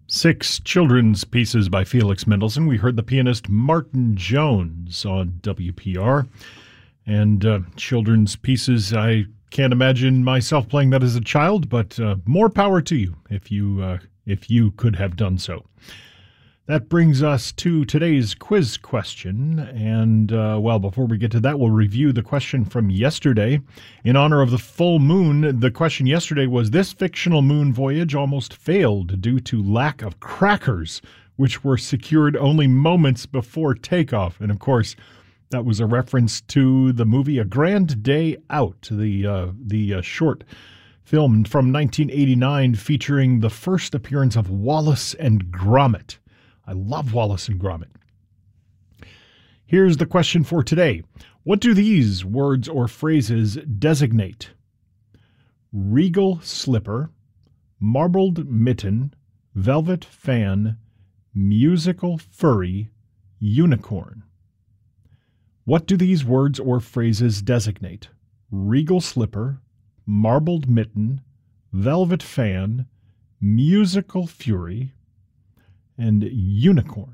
Six children's pieces by Felix Mendelssohn. We heard the pianist Martin Jones on WPR. And children's pieces, I can't imagine myself playing that as a child, but more power to you if you could have done so. That brings us to today's quiz question. And, before we get to that, we'll review the question from yesterday. In honor of the full moon, the question yesterday was, this fictional moon voyage almost failed due to lack of crackers, which were secured only moments before takeoff. And, of course, that was a reference to the movie A Grand Day Out, the short film from 1989 featuring the first appearance of Wallace and Gromit. I love Wallace and Gromit. Here's the question for today. What do these words or phrases designate? Regal slipper, marbled mitten, velvet fan, musical furry, unicorn. What do these words or phrases designate? Regal slipper, marbled mitten, velvet fan, musical fury, and unicorn.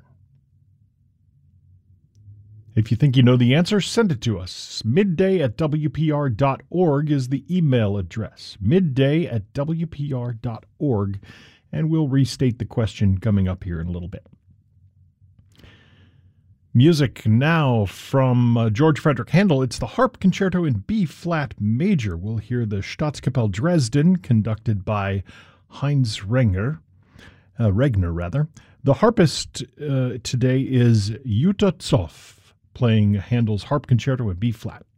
If you think you know the answer, send it to us. midday@wpr.org is the email address. midday@wpr.org, and we'll restate the question coming up here in a little bit. Music now from George Frederick Handel. It's the Harp Concerto in B-flat major. We'll hear the Staatskapelle Dresden, conducted by Heinz Regner. The harpist today is Jutta Zoff, playing Handel's Harp Concerto in B-flat.